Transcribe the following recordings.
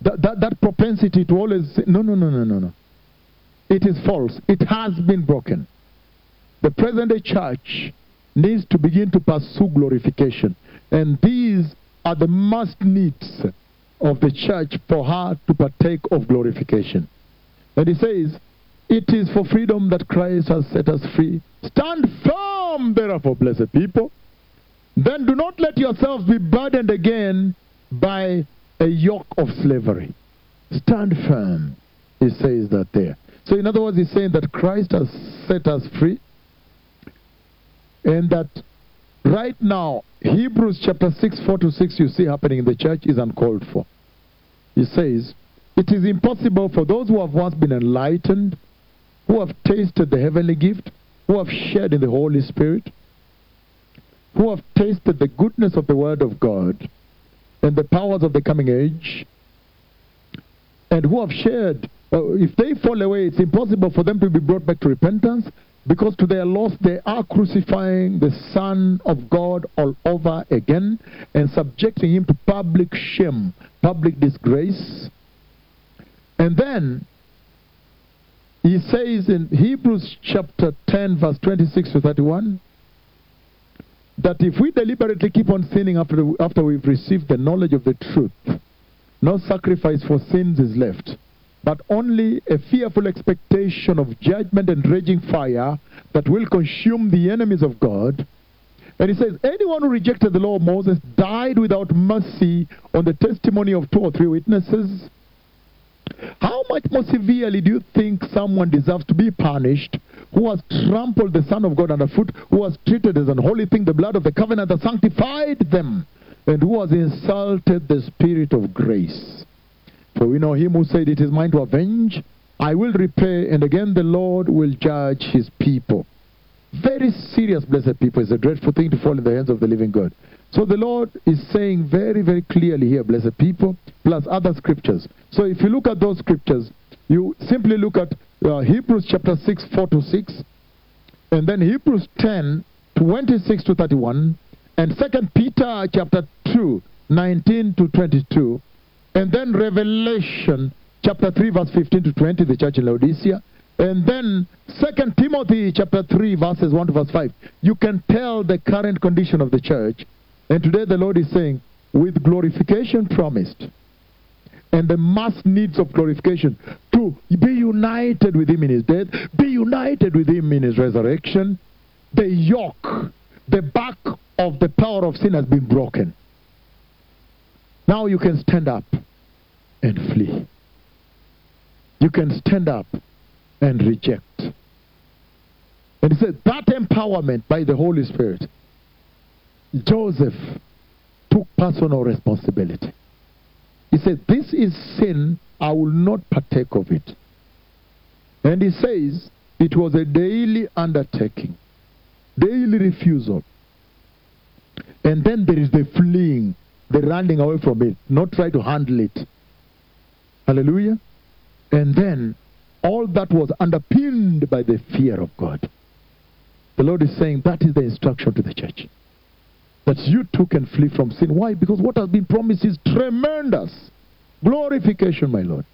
that propensity to always say, no, no, no, no, no, no. It is false. It has been broken. The present day church needs to begin to pursue glorification. And these are the must needs of the church for her to partake of glorification. And he says, it is for freedom that Christ has set us free. Stand firm, therefore, blessed people. Then do not let yourselves be burdened again by a yoke of slavery. Stand firm. He says that there. So in other words, he's saying that Christ has set us free. And that right now, Hebrews chapter 6, 4-6, you see happening in the church is uncalled for. He says, it is impossible for those who have once been enlightened, who have tasted the heavenly gift, who have shared in the Holy Spirit, who have tasted the goodness of the Word of God and the powers of the coming age, and who have shared, if they fall away, it's impossible for them to be brought back to repentance, because to their loss they are crucifying the Son of God all over again and subjecting him to public shame, public disgrace. And then he says in Hebrews chapter 10 verse 26-31 that if we deliberately keep on sinning after we've received the knowledge of the truth, no sacrifice for sins is left, but only a fearful expectation of judgment and raging fire that will consume the enemies of God. And he says, anyone who rejected the law of Moses died without mercy on the testimony of 2 or 3 witnesses. How much more severely do you think someone deserves to be punished who has trampled the Son of God underfoot, who has treated as an holy thing the blood of the covenant that sanctified them, and who has insulted the Spirit of grace? For we know him who said, it is mine to avenge, I will repay, and again the Lord will judge his people. Very serious, blessed people. It's a dreadful thing to fall in the hands of the living God. So the Lord is saying very, very clearly here, blessed people, plus other scriptures. So if you look at those scriptures, you simply look at Hebrews chapter 6, 4-6, and then Hebrews 10, 26-31, and 2 Peter chapter 2, 19-22, and then Revelation chapter 3, verse 15-20, the church in Laodicea, and then 2 Timothy chapter 3, verses 1-verse 5. You can tell the current condition of the church. And today the Lord is saying, with glorification promised, and the must needs of glorification, to be united with him in his death, be united with him in his resurrection, the yoke, the back of the power of sin has been broken. Now you can stand up and flee. You can stand up and reject. And he said, that empowerment by the Holy Spirit, Joseph took personal responsibility. He said, this is sin, I will not partake of it. And he says, it was a daily undertaking, daily refusal. And then there is the fleeing, the running away from it, not try to handle it. Hallelujah. And then all that was underpinned by the fear of God. The Lord is saying that is the instruction to the church, that you too can flee from sin. Why? Because what has been promised is tremendous. Glorification, my Lord.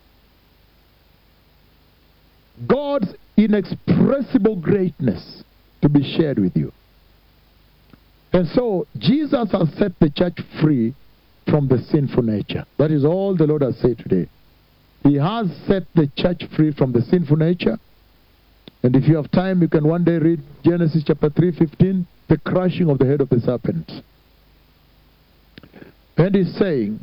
God's inexpressible greatness to be shared with you. And so Jesus has set the church free from the sinful nature. That is all the Lord has said today. He has set the church free from the sinful nature. And if you have time, you can one day read Genesis chapter 3:15, the crushing of the head of the serpent. And he's saying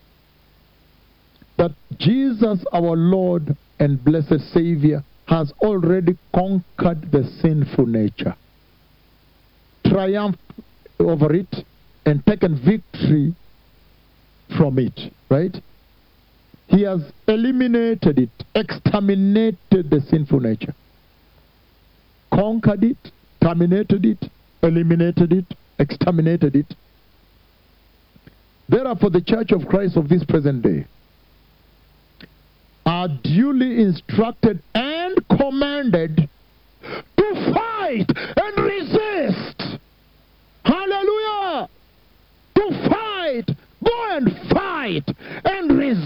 that Jesus, our Lord and blessed Savior, has already conquered the sinful nature, triumphed over it, and taken victory from it, right? He has eliminated it, exterminated the sinful nature. Conquered it, terminated it, eliminated it, exterminated it. Therefore, the church of Christ of this present day are duly instructed and commanded to fight and resist. Hallelujah! To fight, go and fight and resist.